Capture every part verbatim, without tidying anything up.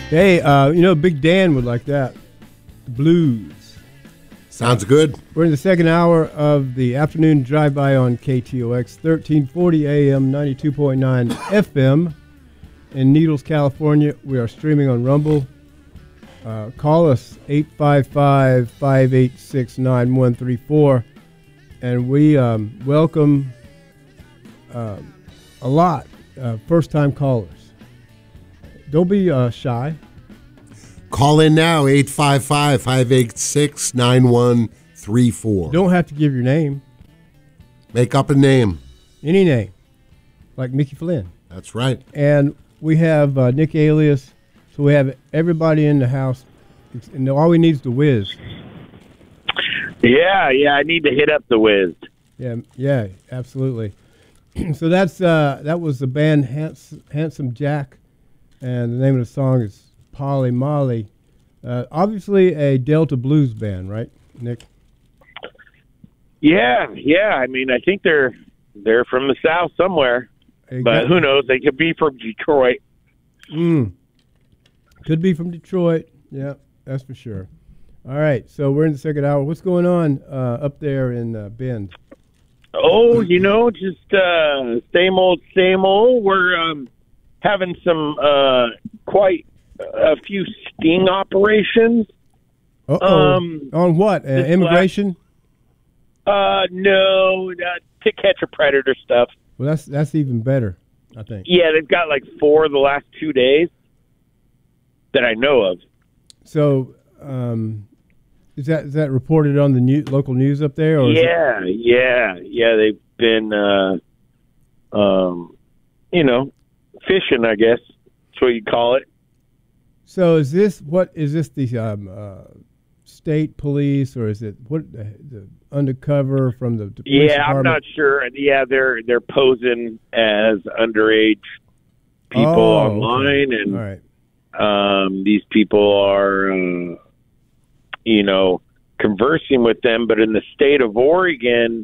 Hey, uh, you know, Big Dan would like that. Blues. Sounds good. We're in the second hour of the afternoon drive-by on K T O X, thirteen forty A M, ninety-two point nine F M in Needles, California. We are streaming on Rumble. Uh, call us, eight five five, five eight six, nine one three four. And we um, welcome uh, a lot uh, first-time callers. Don't be uh, shy. Call in now, eight five five, five eight six, nine one three four. You don't have to give your name. Make up a name. Any name. Like Mickey Flynn. That's right. And we have uh, Nick Alias, so we have everybody in the house, and all we need is the Wiz. Yeah, yeah, I need to hit up the Wiz. Yeah, yeah, absolutely. So that's uh, that was the band Hans- Handsome Jack, and the name of the song is Polly Molly. Uh, obviously a Delta blues band, right, Nick? Yeah, yeah. I mean, I think they're they're from the South somewhere, Exactly. but who knows? They could be from Detroit. Mm. Could be from Detroit. Yeah, that's for sure. All right, so we're in the second hour. What's going on uh, up there in uh, Bend? Oh, you know, just uh, same old, same old. We're um, having some uh, quite a few sting operations. Uh-oh. Um, On what? Uh, immigration? Uh, no, uh, to catch a predator stuff. Well, that's that's even better, I think. Yeah, they've got like four the last two days that I know of. So, um, is that is that reported on the new, local news up there? Or Yeah, yeah, yeah. They've been, uh, um, you know, fishing. I guess that's what you call it. So, is this what is this the um, uh, state police, or is it what the, the undercover from the, the police Yeah, I'm department? not sure. Yeah, they're they're posing as underage people Oh, online, okay. and All right. um, these people are, uh, you know, conversing with them. But in the state of Oregon,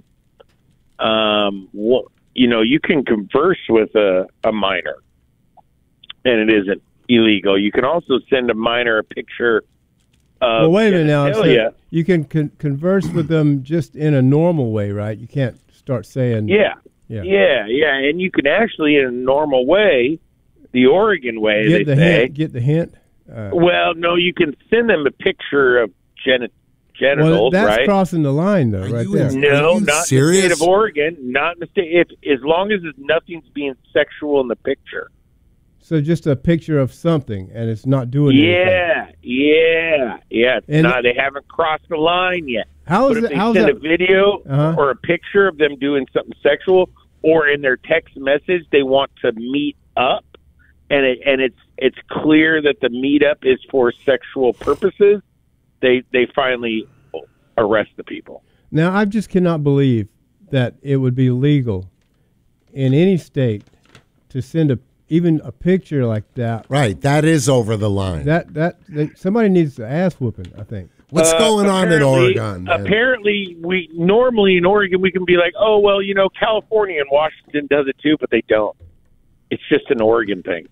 um, wh- you know, you can converse with a, a minor, and it isn't illegal. You can also send a minor a picture of Well, wait a minute now. So genitalia. you can con- converse with them just in a normal way, right? You can't start saying, Yeah. yeah, Yeah, yeah, and you can actually, in a normal way, the Oregon way, Get they the say. hint. Get the hint. Uh, Well, no, you can send them a picture of geni- genitals, well, that's right? crossing the line, though, Are right you there. in- No, Are you not serious? in the state of Oregon. Not in the state. If as long as it's, nothing's being sexual in the picture. So just a picture of something, and it's not doing anything. Yeah, yeah, yeah. It's And- not, they haven't crossed the line yet. How But is if it? they How's send that? a video Uh-huh. or a picture of them doing something sexual, or in their text message they want to meet up, and it, and it's it's clear that the meetup is for sexual purposes, they they finally arrest the people. Now, I just cannot believe that it would be legal in any state to send a even a picture like that. Right, that is over the line. That that, that somebody needs to ass whooping, I think. What's Uh, going on in apparently- Oregon? man? Apparently, we normally in Oregon we can be like, oh well, you know, California and Washington does it too, but they don't. It's just an Oregon thing.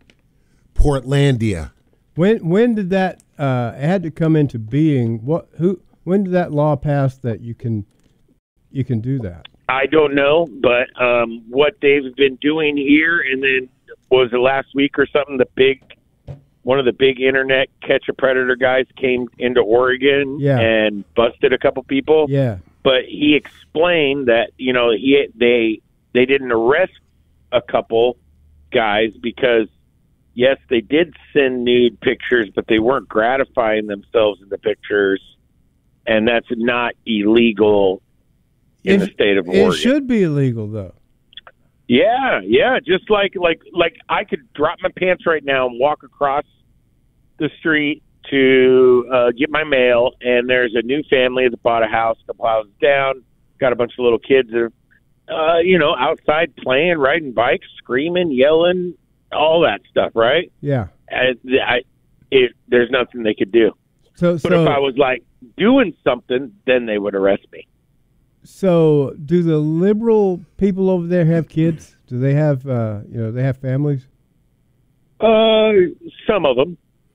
Portlandia. When when did that uh, it had to come into being? What who when did that law pass that you can you can do that? I don't know, but um, what they've been doing here, and then was it last week or something? The big, one of the big internet catch a predator guys came into Oregon Yeah. and busted a couple people. Yeah. But he explained that you know he they they didn't arrest a couple guys because yes, they did send nude pictures, but they weren't gratifying themselves in the pictures, and that's not illegal in It- the state of It Oregon. should be illegal though. Yeah, yeah. Just like like like I could drop my pants right now and walk across the street to uh, get my mail, and there's a new family that bought a house a couple houses down, got a bunch of little kids that are, uh, you know, outside playing, riding bikes, screaming, yelling, all that stuff, right? Yeah. And I, it, there's nothing they could do. So But so if I was like doing something, then they would arrest me. so do the liberal people over there have kids? Do they have uh, you know they have families? Uh, some of them.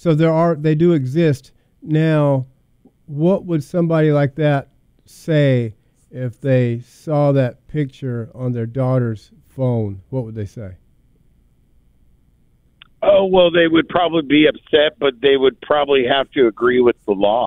So there are they do exist now. What would somebody like that say if they saw that picture on their daughter's phone? What would they say? Oh, well, they would probably be upset, but they would probably have to agree with the law.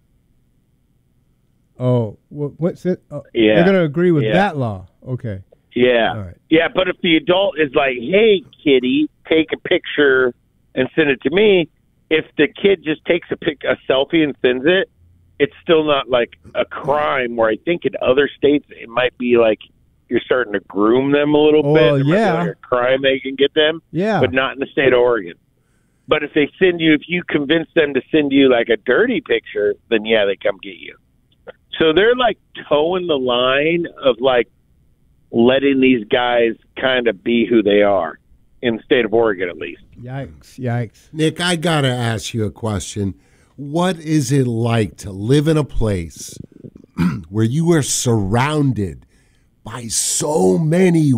Oh, what, what's it? Oh, Yeah. They're going to agree with Yeah. that law. Okay. Yeah. All right. Yeah, but if the adult is like, hey, kitty, take a picture and send it to me, if the kid just takes a pic, a selfie and sends it, it's still not like a crime, where I think in other states it might be like you're starting to groom them a little Oh, bit. There might be yeah. like a crime they can get them, Yeah. but not in the state of Oregon. But if they send you, if you convince them to send you like a dirty picture, then yeah, they come get you. So they're like towing the line of like letting these guys kind of be who they are in the state of Oregon, at least. Yikes! Yikes! Nick, I got to ask you a question. What is it like to live in a place where you are surrounded by so many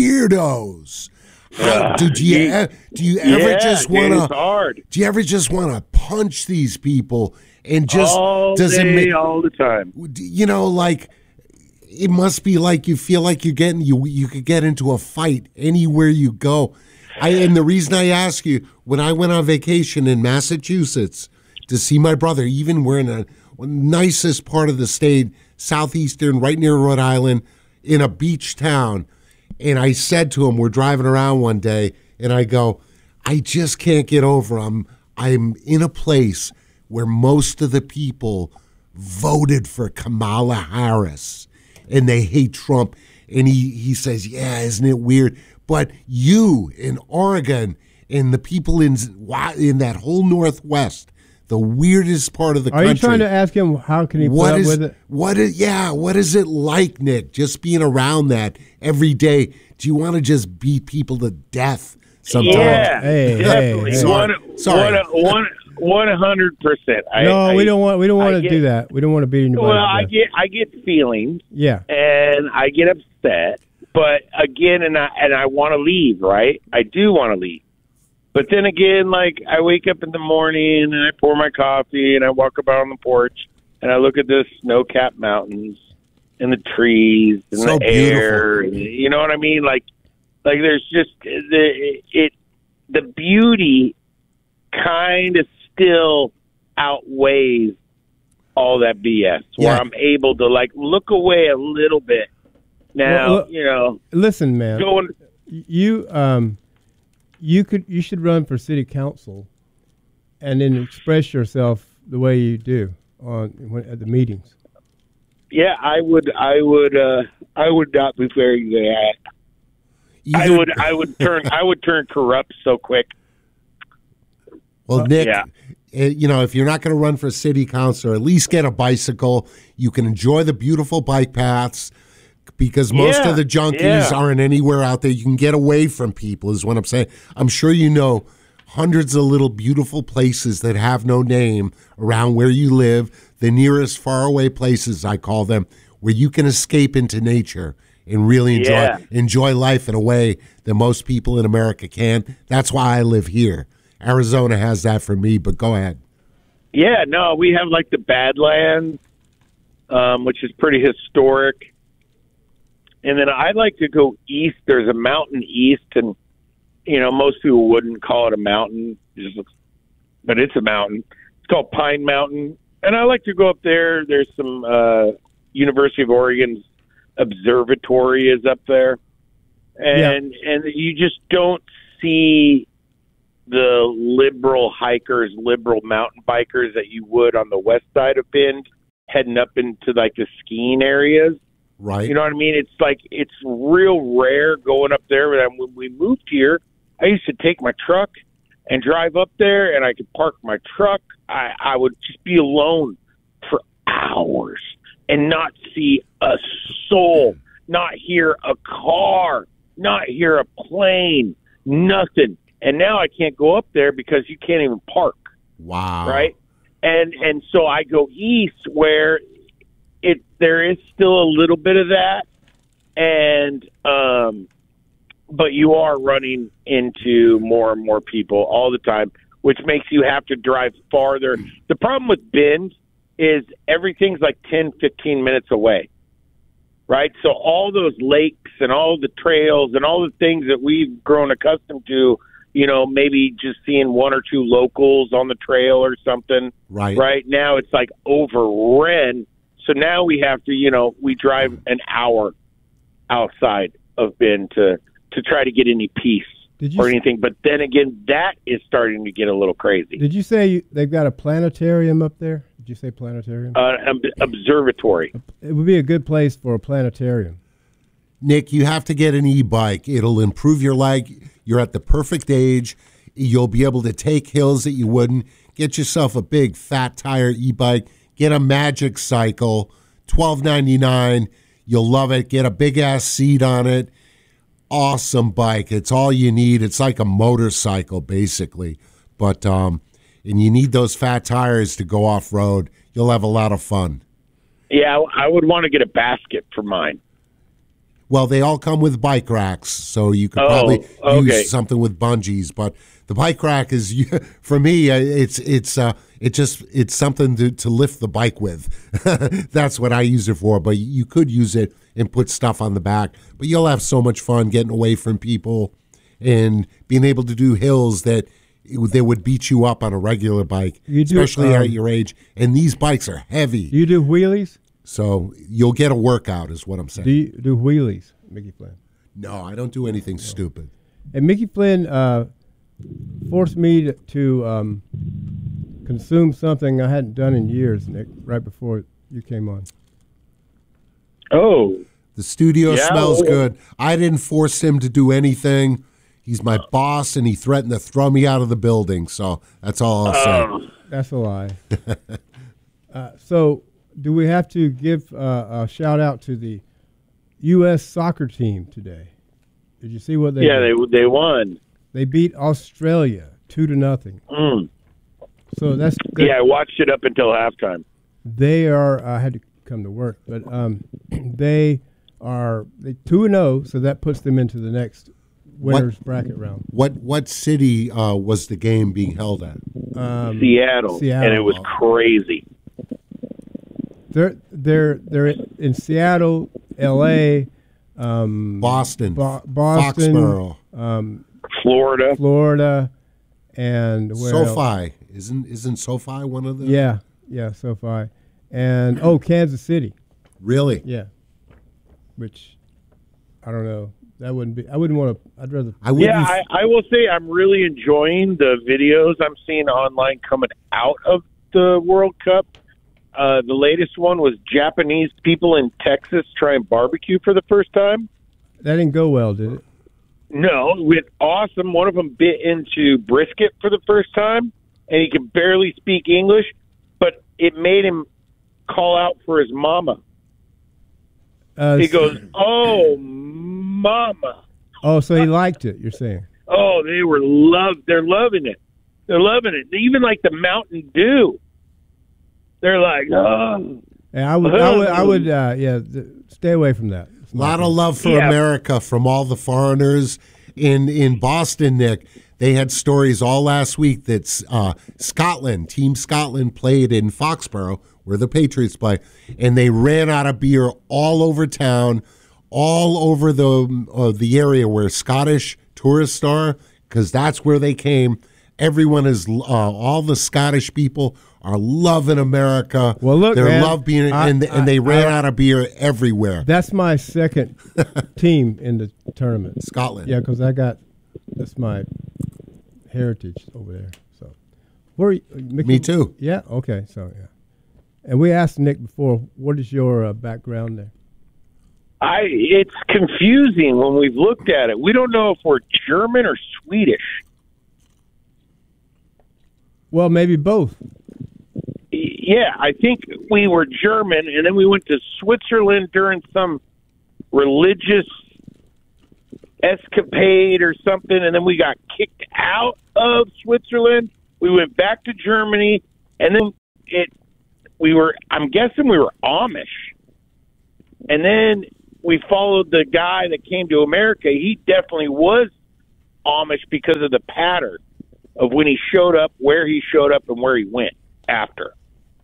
weirdos? How, Uh, do, do you yeah. e- do you ever Yeah, just dude, want it's to hard. do you ever just want to punch these people and just all does day, it make all the time. you know like it must be like you feel like you're getting you you could get into a fight anywhere you go. I and the reason I ask you, when I went on vacation in Massachusetts to see my brother, even we're in a nicest part of the state, southeastern, right near Rhode Island, in a beach town, and I said to him, we're driving around one day, and I go, I just can't get over. I'm I'm in a place where most of the people voted for Kamala Harris and they hate Trump. And he, he says, yeah, isn't it weird? But you in Oregon and the people in in that whole Northwest, the weirdest part of the Are country. you trying to ask him how can he put What up is with it? what is yeah? What is it like, Nick? Just being around that every day. Do you want to just beat people to death sometimes? Yeah, Hey, hey, definitely. hey. One, Sorry. one, one, one hundred percent. No, I, we don't want. We don't want I to get- do that. We don't want to beat anybody. Well, to I death. get, I get feelings, Yeah. and I get upset. But again, and I and I want to leave, right? I do want to leave. But then again, like I wake up in the morning and I pour my coffee and I walk about on the porch and I look at the snow-capped mountains and the trees and So the air. beautiful. And, you know what I mean? Like, like there's just the it the beauty kind of still outweighs all that B S. Where Yeah. I'm able to like look away a little bit. Now, Well, look- you know, Listen, man. going. You um, you could you should run for city council, and then express yourself the way you do on when, at the meetings. Yeah, I would. I would. Uh, I would not be very good at. I Either- would. I would turn. I would turn corrupt so quick. Well, Nick, yeah. eh, you know, if you're not going to run for city council, at least get a bicycle. You can enjoy the beautiful bike paths because most Yeah, of the junkies yeah. aren't anywhere out there. You can get away from people, is what I'm saying. I'm sure you know hundreds of little beautiful places that have no name around where you live, the nearest faraway places, I call them, where you can escape into nature and really enjoy Yeah. enjoy life in a way that most people in America can. That's why I live here. Arizona has that for me, but go ahead. Yeah. No, we have like the Badlands, um, which is pretty historic. And then I like to go east. There's a mountain east, and you know most people wouldn't call it a mountain, it just looks, but it's a mountain. It's called Pine Mountain, and I like to go up there. There's some uh, University of Oregon's observatory is up there, and and you just don't see the liberal hikers, liberal mountain bikers that you would on the west side of Bend, heading up into like the skiing areas. Right? You know what I mean? It's like it's real rare going up there. But when we moved here, I used to take my truck and drive up there, and I could park my truck. I, I would just be alone for hours and not see a soul, not hear a car, not hear a plane, nothing. And now I can't go up there because you can't even park. Wow. Right? And and so I go east where it there is still a little bit of that, and um, but you are running into more and more people all the time. which makes you have to drive farther. The problem with Bend is everything's like ten, fifteen minutes away, right? So all those lakes and all the trails and all the things that we've grown accustomed to, you know, maybe just seeing one or two locals on the trail or something. Right. Right now it's like overrun. So now we have to, you know, we drive an hour outside of Bend to, to try to get any peace Did you or s- anything. But then again, that is starting to get a little crazy. Did you say you, they've got a planetarium up there? Did you say planetarium? Uh, ob- observatory. It would be a good place for a planetarium. Nick, you have to get an e-bike. It'll improve your leg. You're at the perfect age. You'll be able to take hills that you wouldn't. Get yourself a big fat tire e-bike. Get a Magic Cycle, twelve ninety-nine. You'll love it. Get a big ass seat on it. Awesome bike. It's all you need. It's like a motorcycle basically, but um, and you need those fat tires to go off road. You'll have a lot of fun. Yeah, I would want to get a basket for mine. Well, they all come with bike racks, so you could Oh, probably okay. use something with bungees. But the bike rack is, for me, uh, it's it's uh, it just it's something to, to lift the bike with. That's what I use it for. But you could use it and put stuff on the back. But you'll have so much fun getting away from people and being able to do hills that it would- they would beat you up on a regular bike, You do, especially um, at your age. And these bikes are heavy, Do you do wheelies? so you'll get a workout, is what I'm saying. Do you do wheelies, Mickey Flynn? No, I don't do anything stupid. And Mickey Flynn uh, forced me to, to um, consume something I hadn't done in years, Nick, right before you came on. Oh, The studio Yeah, smells well- good. I didn't force him to do anything. He's my boss, and he threatened to throw me out of the building. So that's all I'll say. oh. That's a lie. uh, so, do we have to give uh, a shout out to the U S soccer team today? Did you see what they yeah, did? they they won. They beat Australia two to nothing. Mm. So that's Yeah, I watched it up until halftime. They are. I had to come to work, but um, they are they two and zero. So that puts them into the next winners bracket round. What what city uh, was the game being held at? Um, Seattle, Seattle. and it was crazy. They're they're they're in Seattle, L A, um, Boston, Bo- Boston, Foxborough, um, Florida. Florida, and where else? SoFi. Isn't isn't SoFi one of the? Yeah, yeah, SoFi, and oh, Kansas City. Really? Yeah, which I don't know. That wouldn't be. I wouldn't want to. I'd rather. I wouldn't. Yeah, I, I will say I'm really enjoying the videos I'm seeing online coming out of the World Cup. Uh, the latest one was Japanese people in Texas trying barbecue for the first time. That didn't go well, did it? No, it went awesome. One of them bit into brisket for the first time, and he could barely speak English, but it made him call out for his mama. Uh, He goes, "Oh, mama." Oh, so he liked it. You're saying? Oh, they were love. They're loving it. They're loving it. Even like the Mountain Dew. They're like, oh. And I would. I would. I would. Uh, yeah. Th- stay away from that. A lot of love for Yeah. America from all the foreigners in in Boston, Nick. They had stories all last week that uh, Scotland, Team Scotland, played in Foxborough, where the Patriots play, and they ran out of beer all over town, all over the uh, the area where Scottish tourists are, because that's where they came. Everyone is, uh, all the Scottish people are loving America. Well, look, they man, love being, I- and, and they I- ran I- out of beer everywhere. That's my second team in the tournament. Scotland. Yeah, because I got that's my heritage over there. So, where? You, Mickey? Me too. Yeah. Okay. So yeah, and we asked Nick before, what is your uh, background there? I. It's confusing when we've looked at it. We don't know if we're German or Swedish. Well, maybe both. Yeah, I think we were German, and then we went to Switzerland during some religious escapade or something, and then we got kicked out of Switzerland. We went back to Germany, and then it. We were. I'm guessing we were Amish, and then we followed the guy that came to America. He definitely was Amish because of the pattern. of when he showed up, where he showed up, and where he went after.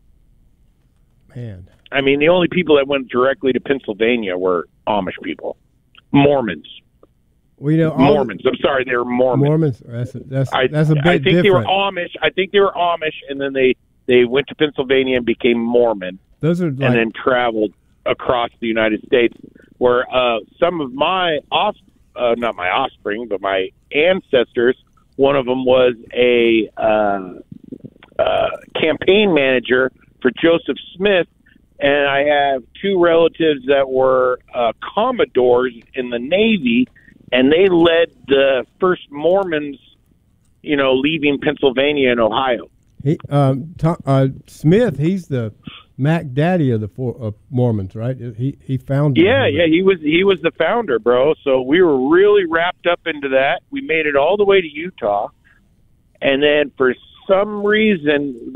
Man. I mean, the only people that went directly to Pennsylvania were Amish people. Mormons. Well, you know, all Mormons. I'm sorry, they were Mormons. Mormons. That's a, that's I, that's a bit I think different. they were Amish. I think they were Amish, and then they, they went to Pennsylvania and became Mormon, Those are like, and then traveled across the United States. Where uh, some of my off, uh, not my offspring, but my ancestors, one of them was a uh, uh, campaign manager for Joseph Smith, and I have two relatives that were uh, Commodores in the Navy, and they led the first Mormons, you know, leaving Pennsylvania and Ohio. he, um, Tom, uh, Smith, he's the Mac Daddy of the four, uh, Mormons, right? He he founded. Yeah, yeah, he was he was the founder, bro. So we were really wrapped up into that. We made it all the way to Utah, and then for some reason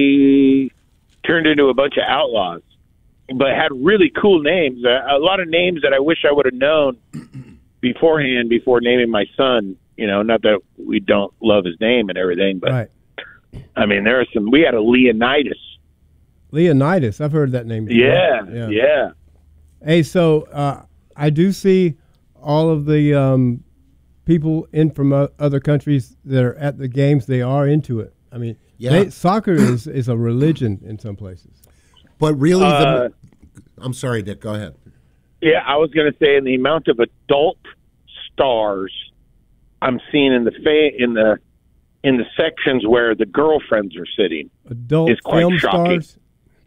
we turned into a bunch of outlaws, but had really cool names. A, a lot of names that I wish I would have known beforehand before naming my son. You know, not that we don't love his name and everything, but Right. I mean, there are some. We had a Leonidas. Leonidas. I've heard that name before. Yeah, yeah. yeah. Hey, so uh, I do see all of the um, people in from uh, other countries that are at the games. They are into it. I mean, Yeah. they, soccer is, is a religion in some places. But really, Uh, the, I'm sorry, Dick. Go ahead. Yeah, I was going to say, in the amount of adult stars I'm seeing in the fa- in the in the sections where the girlfriends are sitting, Adult It's quite film shocking. stars.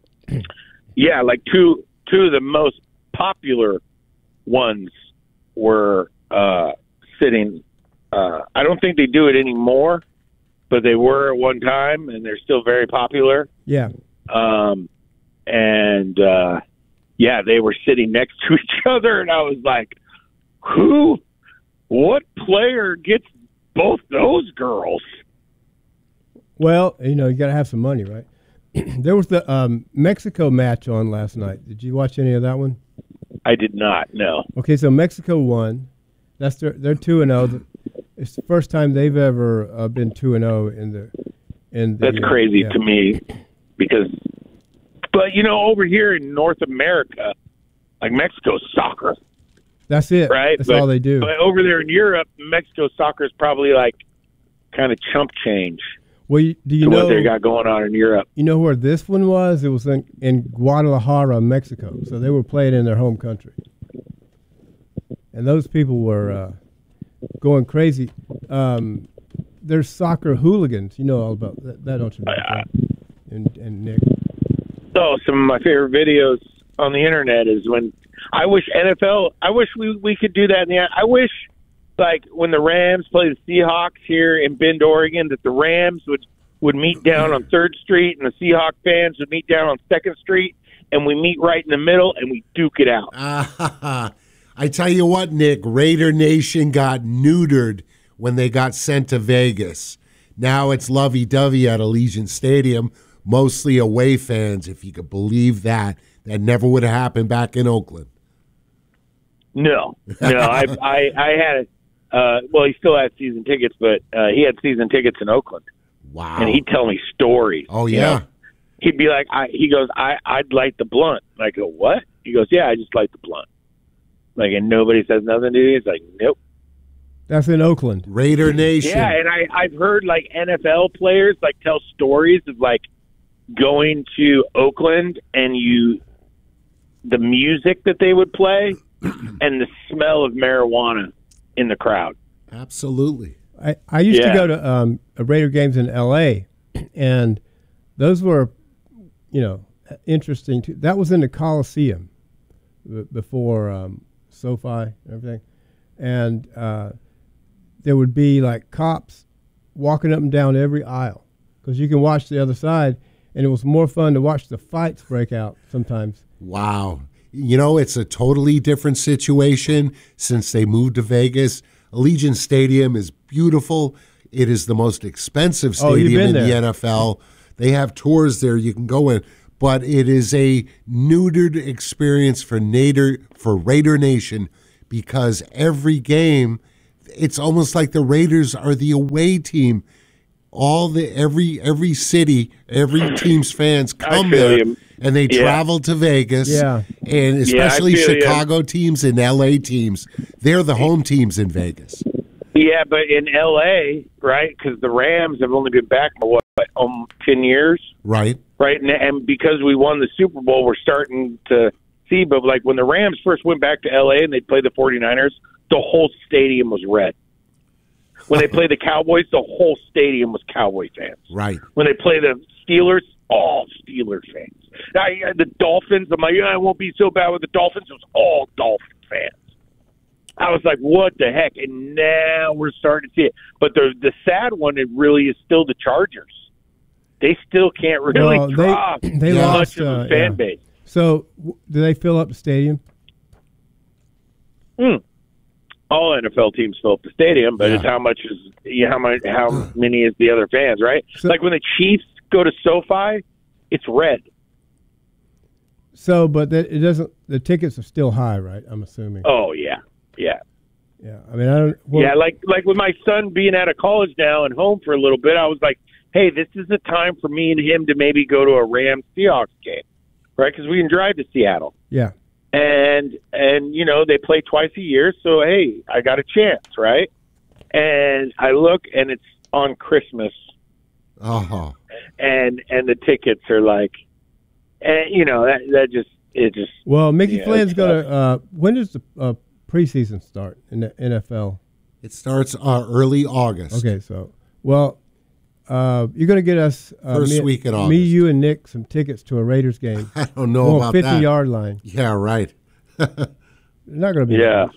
yeah, like two two of the most popular ones were uh, sitting. Uh, I don't think they do it anymore, but they were at one time, and they're still very popular. Yeah. Um, and uh, yeah, they were sitting next to each other, and I was like, "Who? What player gets both those girls?" Well, you know, you got to have some money, right? There was the um, Mexico match on last night. Did you watch any of that one? I did not. No. Okay, so Mexico won. That's their they're two and zero. It's the first time they've ever uh, been two and zero in the in. The, That's uh, crazy yeah. to me because, but you know, over here in North America, like Mexico's soccer, That's it. right? That's but, all they do. But over there in Europe, Mexico soccer is probably like kind of chump change Well, you, do you to know what they got going on in Europe. you know where this one was? It was in, in Guadalajara, Mexico. So they were playing in their home country, and those people were uh, going crazy. Um, there's soccer hooligans. You know all about that, that don't you? Know, Uh, and, and Nick. So some of my favorite videos on the internet is when I wish N F L. I wish we we could do that. In the I wish like when the Rams play the Seahawks here in Bend, Oregon, that the Rams would would meet down on Third Street and the Seahawk fans would meet down on Second Street, and we meet right in the middle and we duke it out. Ah, I tell you what, Nick, Raider Nation got neutered when they got sent to Vegas. Now it's lovey-dovey at Allegiant Stadium, mostly away fans, if you could believe that. That never would have happened back in Oakland. No, no, I I, I had uh, well, he still had season tickets, but uh, he had season tickets in Oakland, Wow. and he'd tell me stories. Oh, you yeah. know? He'd be like, I, he goes, I, I'd light the blunt. And I go, what? He goes, yeah, I just light the blunt. Like, and nobody says nothing to you. He's like, nope. That's in Oakland. Raider Nation. Yeah, and I, I've heard, like, N F L players, like, tell stories of, like, going to Oakland and you, the music that they would play and the smell of marijuana in the crowd. Absolutely. I, I used Yeah. to go to um, Raider games in L A, and those were, you know, interesting. Too. That was in the Coliseum b- before um, SoFi and everything. And uh, there would be, like, cops walking up and down every aisle because you can watch the other side, and it was more fun to watch the fights break out sometimes. Wow. You know, it's a totally different situation since they moved to Vegas. Allegiant Stadium is beautiful. It is the most expensive Oh, you've stadium been in the there. N F L. They have tours there you can go in, but it is a neutered experience for Nader, for Raider Nation because every game, it's almost like the Raiders are the away team. all the every every city, every team's fans come feel there, you. and they Yeah. travel to Vegas. Yeah. And Yeah, I especially feel you. Chicago teams and L A teams, they're the home teams in Vegas. Yeah, but in L A, right? Because the Rams have only been back for what, um, ten years, Right? right? And, and because we won the Super Bowl, we're starting to see. But like when the Rams first went back to L A and they played the 49ers, the whole stadium was red. When they play the Cowboys, the whole stadium was Cowboy fans. Right. When they play the Steelers, all Steelers fans. I, the Dolphins, I'm like, yeah, I won't be so bad with the Dolphins. It was all Dolphin fans. I was like, what the heck? And now we're starting to see it. But the the sad one, it really is still the Chargers. They still can't really Well, they- draw they much lost, of a uh, fan yeah. base. So, w- do they fill up the stadium? Hmm. All N F L teams fill up the stadium, but Yeah. it's how much is yeah, how much how many is the other fans, right? So- Like when the Chiefs go to SoFi, it's red. So, but that, it doesn't. The tickets are still high, right? I'm assuming. Oh yeah, yeah, Yeah. I mean, I don't. Well, yeah. Like like with my son being out of college now and home for a little bit, I was like, hey, this is the time for me and him to maybe go to a Rams Seahawks game, right? Because we can drive to Seattle. Yeah. and and you know they play twice a year, so hey, I got a chance, right? And I look, and it's on Christmas, Oh. and and the tickets are like, and you know that that just it just Well, Mickey Yeah, Flynn's it's going to. Uh, when does the uh, preseason start in the N F L? It starts uh, early August. Okay, so well, uh, you're going to get us uh, First me, week in Me, August. you, and Nick some tickets to a Raiders game. I don't know Well, about fifty that. yard line. Yeah, right. They're not going to be. yeah.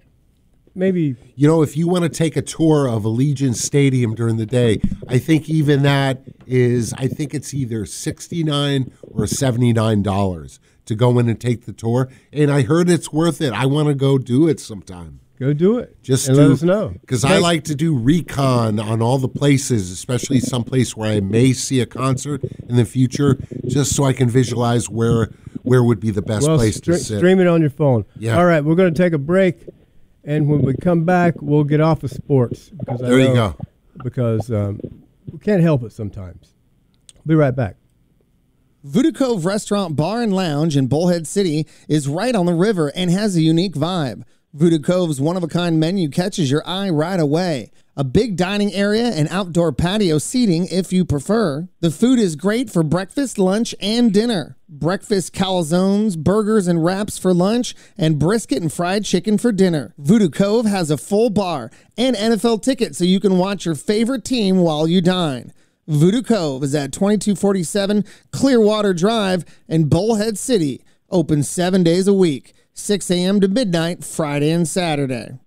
Maybe. You know, if you want to take a tour of Allegiant Stadium during the day, I think even that is, I think it's either sixty-nine or seventy-nine dollars to go in and take the tour. And I heard it's worth it. I want to go do it sometime. Go do it. Just and to, let us know. Because I Thank- like to do recon on all the places, especially some place where I may see a concert in the future, just so I can visualize where where would be the best well, place stre- to sit. stream it on your phone. Yeah. All right, we're going to take a break, and when we come back, we'll get off of sports. Because I There you know- go. Because um, we can't help it sometimes. Be right back. Voodoo Cove Restaurant, Bar, and Lounge in Bullhead City is right on the river and has a unique vibe. Voodoo Cove's one-of-a-kind menu catches your eye right away. A big dining area and outdoor patio seating if you prefer. The food is great for breakfast, lunch, and dinner. Breakfast calzones, burgers, and wraps for lunch, and brisket and fried chicken for dinner. Voodoo Cove has a full bar and N F L tickets so you can watch your favorite team while you dine. Voodoo Cove is at twenty-two forty-seven Clearwater Drive in Bullhead City. Open seven days a week, six a.m. to midnight, Friday and Saturday.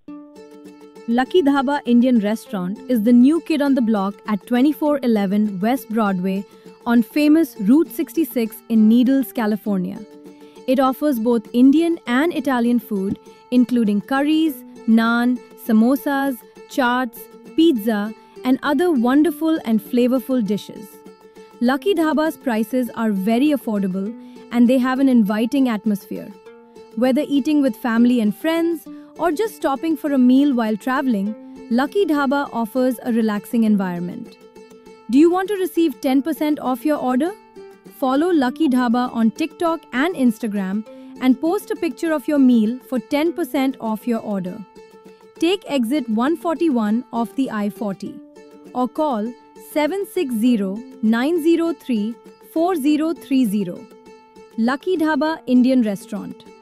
Lucky Dhaba Indian Restaurant is the new kid on the block at twenty-four eleven West Broadway on famous Route sixty-six in Needles, California. It offers both Indian and Italian food, including curries, naan, samosas, chaats, pizza, and other wonderful and flavorful dishes. Lucky Dhaba's prices are very affordable and they have an inviting atmosphere. Whether eating with family and friends or just stopping for a meal while traveling, Lucky Dhaba offers a relaxing environment. Do you want to receive ten percent off your order? Follow Lucky Dhaba on TikTok and Instagram and post a picture of your meal for ten percent off your order. Take exit one forty-one off the I forty or call seven six zero, nine zero three, four zero three zero. Lucky Dhaba Indian Restaurant.